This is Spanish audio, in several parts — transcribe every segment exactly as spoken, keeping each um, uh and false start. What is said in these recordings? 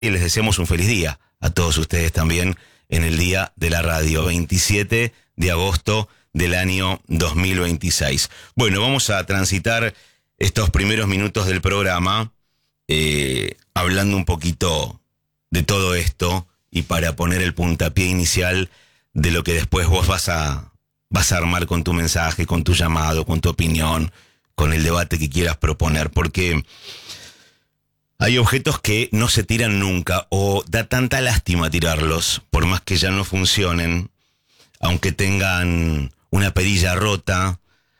y les deseamos un feliz día a todos ustedes también en el Día de la Radio, veintisiete de agosto del año dos mil veintiséis. Bueno, vamos a transitar estos primeros minutos del programa eh, hablando un poquito de todo esto y para poner el puntapié inicial de lo que después vos vas a, vas a armar con tu mensaje, con tu llamado, con tu opinión, con el debate que quieras proponer, porque hay objetos que no se tiran nunca o da tanta lástima tirarlos, por más que ya no funcionen, aunque tengan una perilla rota,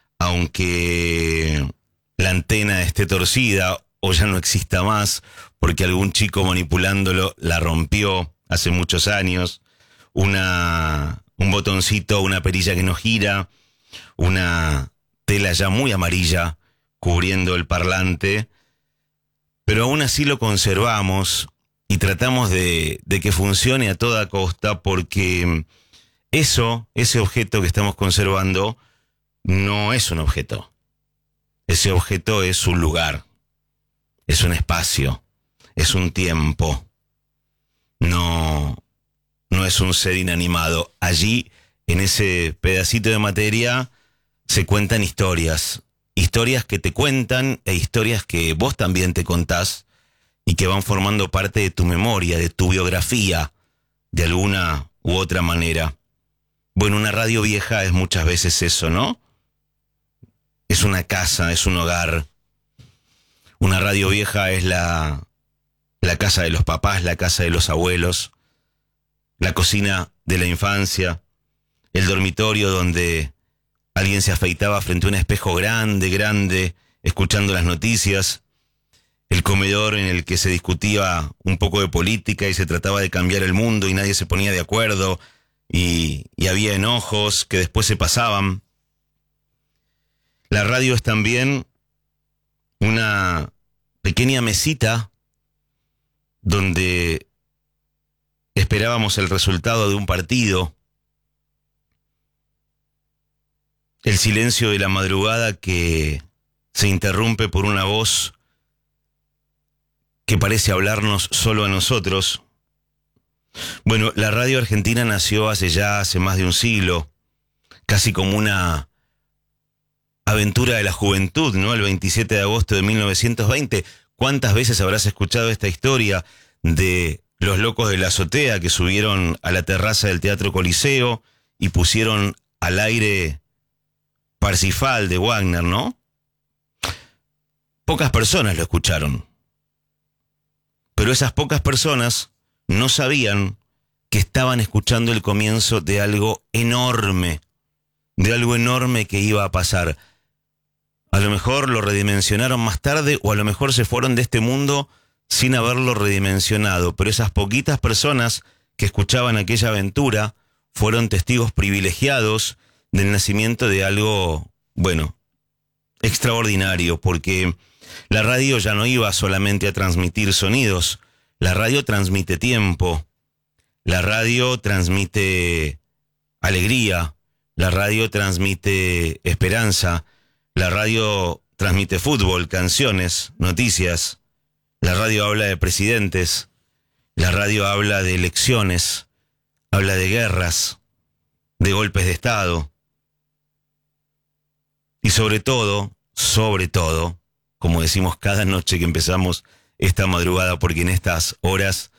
aunque la antena esté torcida o ya no exista más, porque algún chico manipulándolo la rompió hace muchos años, una, un botoncito, una perilla que no gira, una tela ya muy amarilla cubriendo el parlante, pero aún así lo conservamos y tratamos de, de que funcione a toda costa, porque eso, ese objeto que estamos conservando, no es un objeto. Ese objeto es un lugar, es un espacio, es un tiempo. No, no es un ser inanimado. Allí, en ese pedacito de materia, se cuentan historias. Historias que te cuentan e historias que vos también te contás y que van formando parte de tu memoria, de tu biografía, de alguna u otra manera. Bueno, una radio vieja es muchas veces eso, ¿no? Es una casa, es un hogar. Una radio vieja es la, la casa de los papás, la casa de los abuelos, la cocina de la infancia, el dormitorio donde alguien se afeitaba frente a un espejo grande, grande, escuchando las noticias, el comedor en el que se discutía un poco de política y se trataba de cambiar el mundo y nadie se ponía de acuerdo y, y había enojos que después se pasaban. La radio es también una pequeña mesita donde esperábamos el resultado de un partido. El silencio de la madrugada que se interrumpe por una voz que parece hablarnos solo a nosotros. Bueno, la radio argentina nació hace ya hace más de un siglo, casi como una aventura de la juventud, ¿no? El veintisiete de agosto de mil novecientos veinte. ¿Cuántas veces habrás escuchado esta historia de los locos de la azotea que subieron a la terraza del Teatro Coliseo y pusieron al aire Parsifal de Wagner, ¿no? Pocas personas lo escucharon. Pero esas pocas personas no sabían que estaban escuchando el comienzo de algo enorme, de algo enorme que iba a pasar. A lo mejor lo redimensionaron más tarde o a lo mejor se fueron de este mundo sin haberlo redimensionado, pero esas poquitas personas que escuchaban aquella aventura fueron testigos privilegiados del nacimiento de algo, bueno, extraordinario, porque la radio ya no iba solamente a transmitir sonidos, la radio transmite tiempo, la radio transmite alegría, la radio transmite esperanza, la radio transmite fútbol, canciones, noticias, la radio habla de presidentes, la radio habla de elecciones, habla de guerras, de golpes de Estado. Y sobre todo, sobre todo, como decimos cada noche que empezamos esta madrugada, porque en estas horas,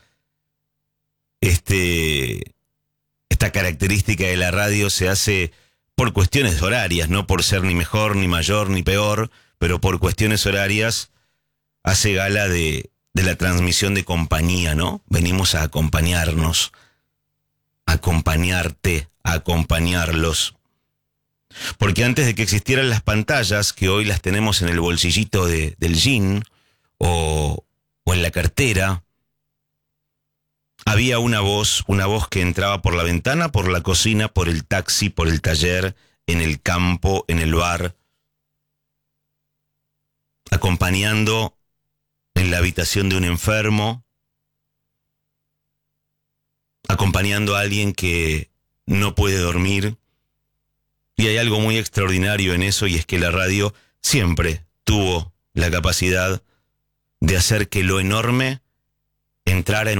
este, esta característica de la radio se hace por cuestiones horarias, no por ser ni mejor, ni mayor, ni peor, pero por cuestiones horarias hace gala de, de la transmisión de compañía, ¿no? Venimos a acompañarnos, a acompañarte, a acompañarlos. Porque antes de que existieran las pantallas, que hoy las tenemos en el bolsillito de, del jean o, o en la cartera, había una voz, una voz que entraba por la ventana, por la cocina, por el taxi, por el taller, en el campo, en el bar, acompañando en la habitación de un enfermo, acompañando a alguien que no puede dormir. Y hay algo muy extraordinario en eso, y es que la radio siempre tuvo la capacidad de hacer que lo enorme entrar en